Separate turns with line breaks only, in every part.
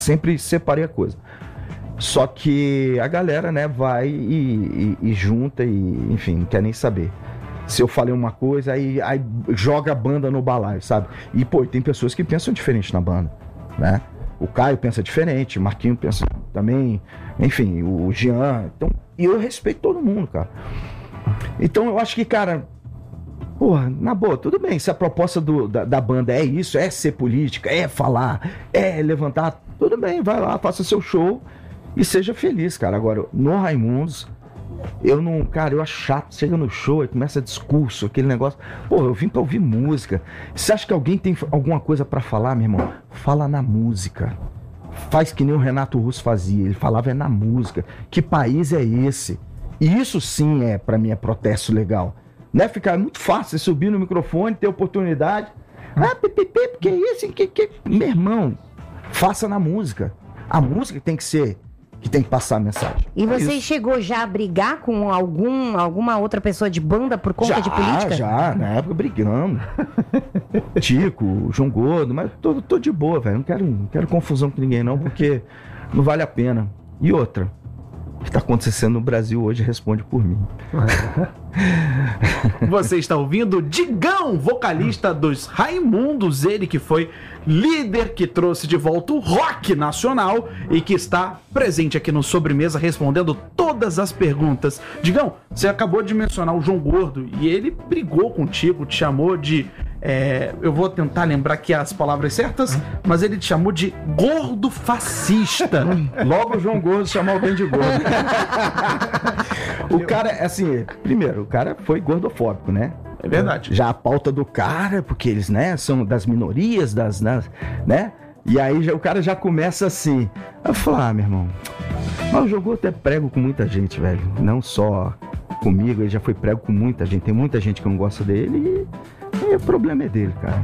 sempre separei a coisa. Só que a galera, né, vai e junta e, enfim, não quer nem saber. Se eu falei uma coisa, aí joga a banda no balaio, sabe? E, pô, tem pessoas que pensam diferente na banda, né? O Caio pensa diferente, o Marquinho pensa também, enfim, o Jean. Então, e eu respeito todo mundo, cara. Então, eu acho que, cara, porra, na boa, tudo bem. Se a proposta da banda é isso, é ser política, é falar, é levantar, tudo bem, vai lá, faça seu show e seja feliz, cara. Agora, no Raimundos, eu não, cara, eu acho chato. Chega no show e começa discurso, aquele negócio. Pô, eu vim pra ouvir música. Você acha que alguém tem alguma coisa pra falar, meu irmão? Fala na música. Faz que nem o Renato Russo fazia. Ele falava na música. Que país é esse? E isso sim pra mim é protesto legal. Não é ficar muito fácil você subir no microfone, ter oportunidade. Porque é isso? Meu irmão, faça na música. A música tem que passar a mensagem.
E você chegou já a brigar com alguma outra pessoa de banda por conta de política?
Já, na época brigando. Tico, João Gordo, mas tô de boa, velho. Não quero confusão com ninguém não, porque não vale a pena. E outra, o que está acontecendo no Brasil hoje responde por mim.
Você está ouvindo Digão, vocalista dos Raimundos, ele que foi líder, que trouxe de volta o rock nacional e que está presente aqui no Sobremesa respondendo todas as perguntas. Digão, você acabou de mencionar o João Gordo e ele brigou contigo, te chamou de... eu vou tentar lembrar aqui as palavras certas, mas ele te chamou de gordo fascista.
Logo o João Gordo chamou alguém de gordo. O cara, assim, primeiro, o cara foi gordofóbico, né?
É verdade.
Já a pauta do cara, porque eles, né, são das minorias, né? E aí o cara já começa assim. Eu falo, meu irmão, mas o João Gordo é prego com muita gente, velho. Não só comigo, ele já foi prego com muita gente. Tem muita gente que não gosta dele e o problema é dele, cara.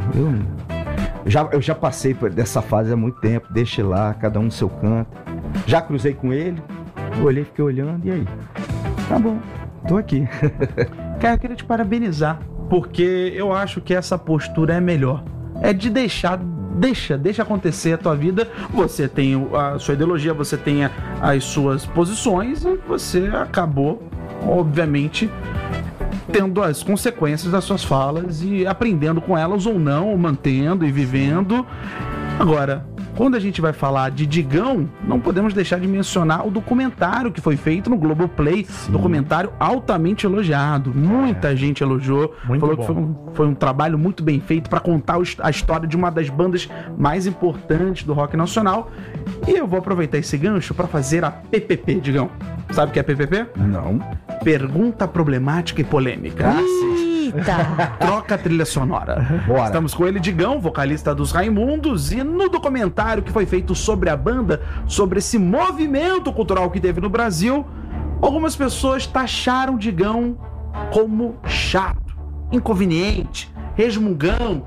Eu já passei dessa fase há muito tempo. Deixa lá, cada um no seu canto. Já cruzei com ele, olhei, fiquei olhando, e aí? Tá bom, tô aqui.
Cara, eu queria te parabenizar, porque eu acho que essa postura é melhor. É de deixa acontecer a tua vida. Você tem a sua ideologia, você tem as suas posições e você acabou, obviamente, tendo as consequências das suas falas e aprendendo com elas ou não, ou mantendo e vivendo. Agora, quando a gente vai falar de Digão, não podemos deixar de mencionar o documentário que foi feito no Globoplay. Sim. Documentário altamente elogiado. Muita gente elogiou. Falou que foi um trabalho muito bem feito para contar a história de uma das bandas mais importantes do rock nacional. E eu vou aproveitar esse gancho para fazer a PPP, Digão. Sabe o que é PPP?
Não.
Pergunta problemática e polêmica.
Eita!
Troca a trilha sonora.
Bora.
Estamos com ele, Digão, vocalista dos Raimundos, e no documentário que foi feito sobre a banda, sobre esse movimento cultural que teve no Brasil, algumas pessoas taxaram Digão como chato, inconveniente, resmungão,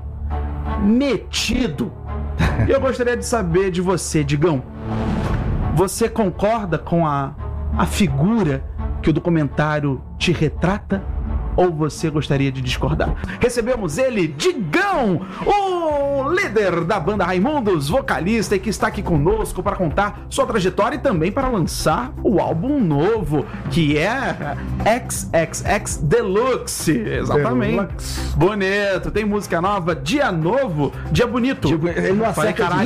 metido. E eu gostaria de saber de você, Digão, você concorda com a figura que o documentário te retrata? Ou você gostaria de discordar? Recebemos ele, Digão, o líder da banda Raimundos, vocalista, e que está aqui conosco para contar sua trajetória e também para lançar o álbum novo, que é XXX Deluxe. Exatamente. Deluxe. Bonito. Tem música nova, Dia Novo, Dia Bonito.
Ele não
falei, caralho,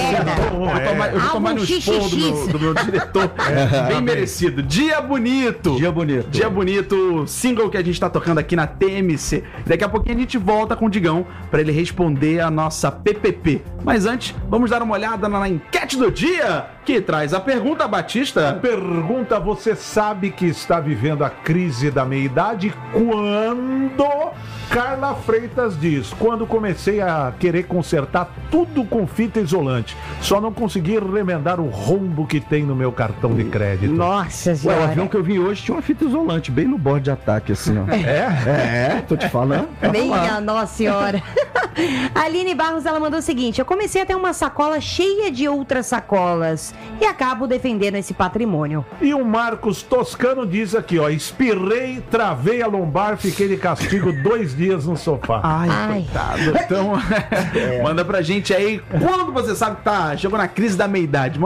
eu vou tomar no esporro do meu diretor. Bem merecido. Dia Bonito.
Dia Bonito.
Dia Bonito, single que a gente tá tocando aqui na TMC. Daqui a pouquinho a gente volta com o Digão para ele responder a nossa PPP. Mas antes, vamos dar uma olhada na enquete do dia, que traz a pergunta, Batista.
A pergunta: você sabe que está vivendo a crise da meia-idade quando? Carla Freitas diz: quando comecei a querer consertar tudo com fita isolante, só não consegui remendar o rombo que tem no meu cartão de crédito.
Nossa senhora.
O avião que eu vi hoje tinha uma fita isolante bem no bordo de ataque, assim, ó. Tô te falando.
Minha Nossa Senhora. A Aline Barros, ela mandou o seguinte: eu comecei a ter uma sacola cheia de outras outras sacolas e acabo defendendo esse patrimônio.
E o Marcos Toscano diz aqui, ó, espirrei, travei a lombar, fiquei de castigo 2 dias no sofá.
Ai, coitado. Então, manda pra gente aí quando você sabe que chegou na crise da meia-idade.